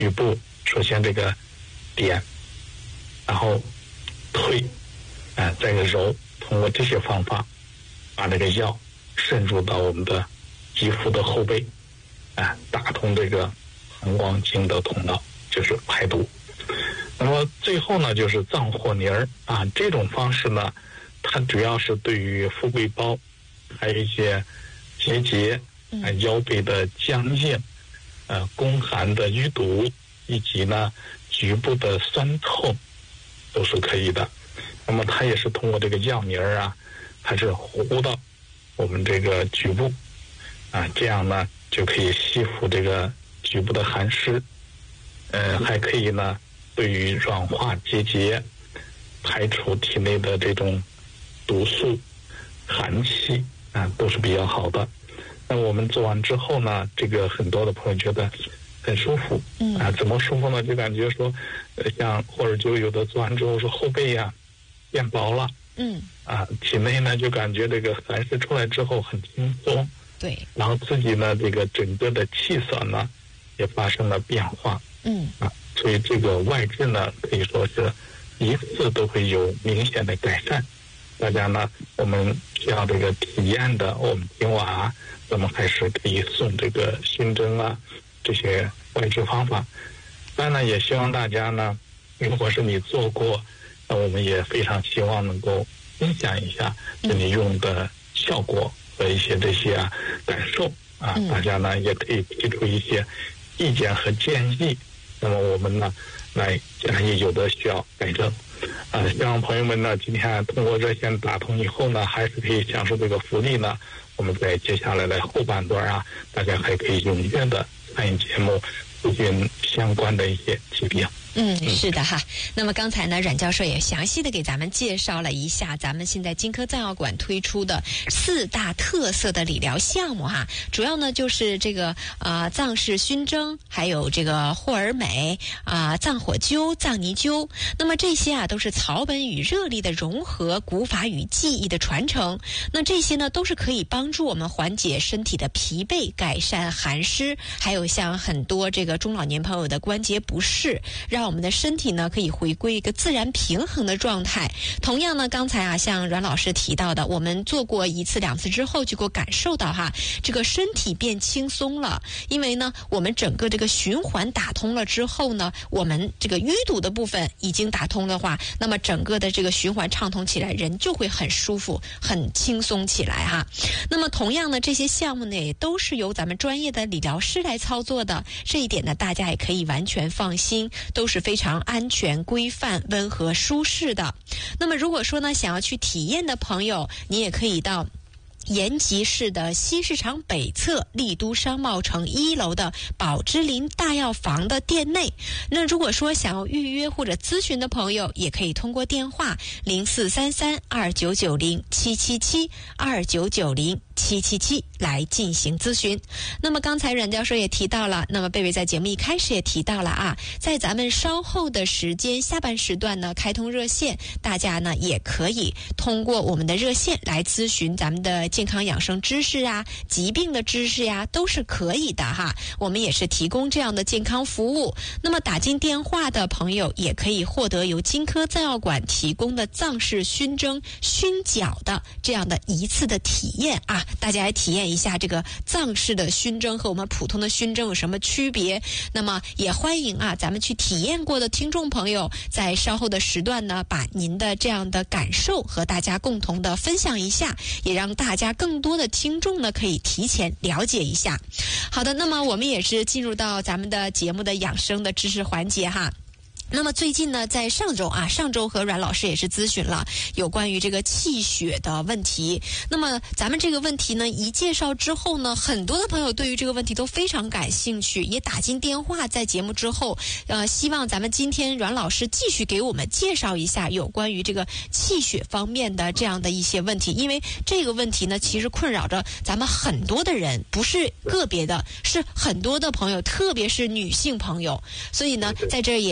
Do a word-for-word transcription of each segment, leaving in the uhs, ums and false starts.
局部首先这个点，然后推，啊、呃，再揉，通过这些方法，把这个药渗入到我们的肌肤的后背，啊、呃，打通这个膀胱经的通道，就是排毒。那么最后呢，就是藏火泥儿啊，这种方式呢，它主要是对于富贵包，还有一些结节、啊、腰背的僵硬、呃宫寒的淤堵，以及呢局部的酸痛，都是可以的。那么它也是通过这个药泥儿啊，它是糊到我们这个局部啊，这样呢就可以吸附这个局部的寒湿，呃，还可以呢对于软化结节、排除体内的这种毒素、寒气啊，都是比较好的。那我们做完之后呢，这个很多的朋友觉得很舒服，嗯啊，怎么舒服呢？就感觉说，呃，像或者就有的做完之后说后背呀、啊、变薄了，嗯啊，体内呢就感觉这个寒湿出来之后很轻松，对，然后自己呢这个整个的气色呢也发生了变化，嗯啊，所以这个外治呢可以说是一次都会有明显的改善。大家呢，我们需要这个体验的，我们今晚啊，咱们还是可以送这个熏蒸啊这些外治方法。当然呢，也希望大家呢，如果是你做过，那我们也非常希望能够分享一下你用的效果和一些这些啊感受啊，大家呢也可以提出一些意见和建议，那么我们呢来加以有的需要改正。啊，希望朋友们呢，今天通过热线打通以后呢，还是可以享受这个福利呢。我们在接下来的后半段啊，大家还可以踊跃的参与节目，咨询相关的一些疾病。 嗯，是的哈。那么刚才呢，阮教授也详细的给咱们介绍了一下咱们现在金科藏药馆推出的四大特色的理疗项目哈，主要呢就是这个啊、呃、藏式熏蒸，还有这个霍尔美啊、呃、藏火灸、藏泥灸。那么这些啊都是草本与热力的融合，古法与技艺的传承。那这些呢都是可以帮助我们缓解身体的疲惫，改善寒湿，还有像很多这个中老年朋友的关节不适，让让我们的身体呢可以回归一个自然平衡的状态。同样呢，刚才啊像阮老师提到的，我们做过一次两次之后就给我感受到哈，这个身体变轻松了。因为呢我们整个这个循环打通了之后呢，我们这个淤堵的部分已经打通的话，那么整个的这个循环畅通起来，人就会很舒服很轻松起来哈。那么同样呢，这些项目呢也都是由咱们专业的理疗师来操作的，这一点呢大家也可以完全放心，都是非常安全、规范、温和、舒适的。那么如果说呢，想要去体验的朋友，你也可以到延吉市的西市场北侧丽都商贸城一楼的宝芝林大药房的店内。那如果说想要预约或者咨询的朋友，也可以通过电话零四三三二九九零七七七二九九零七七七来进行咨询。那么刚才阮教授也提到了，那么贝贝在节目一开始也提到了啊，在咱们稍后的时间下半时段呢开通热线，大家呢也可以通过我们的热线来咨询咱们的健康养生知识啊、疾病的知识呀、啊，都是可以的哈。我们也是提供这样的健康服务。那么打进电话的朋友也可以获得由金科藏药馆提供的藏式熏蒸、熏脚的这样的一次的体验啊。大家来体验一下这个藏式的熏蒸和我们普通的熏蒸有什么区别。那么也欢迎啊咱们去体验过的听众朋友在稍后的时段呢，把您的这样的感受和大家共同的分享一下，也让大家更多的听众呢可以提前了解一下。好的，那么我们也是进入到咱们的节目的养生的知识环节哈。那么最近呢，在上周啊，上周和阮老师也是咨询了有关于这个气血的问题。那么咱们这个问题呢，一介绍之后呢，很多的朋友对于这个问题都非常感兴趣，也打进电话，在节目之后，呃，希望咱们今天阮老师继续给我们介绍一下有关于这个气血方面的这样的一些问题。因为这个问题呢，其实困扰着咱们很多的人，不是个别的，是很多的朋友，特别是女性朋友。所以呢，在这儿也希望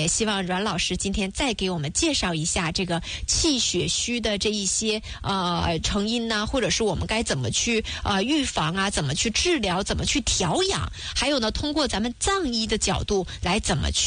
阮老师今天再给我们介绍一下这个气血虚的这一些呃成因呢，或者是我们该怎么去呃预防啊，怎么去治疗，怎么去调养，还有呢，通过咱们藏医的角度来怎么去